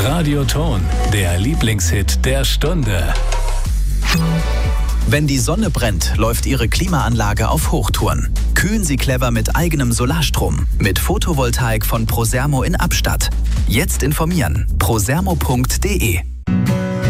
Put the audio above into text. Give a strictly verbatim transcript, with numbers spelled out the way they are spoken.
Radioton, der Lieblingshit der Stunde. Wenn die Sonne brennt, läuft Ihre Klimaanlage auf Hochtouren. Kühlen Sie clever mit eigenem Solarstrom. Mit Photovoltaik von Prosermo in Abstatt. Jetzt informieren. prosermo punkt de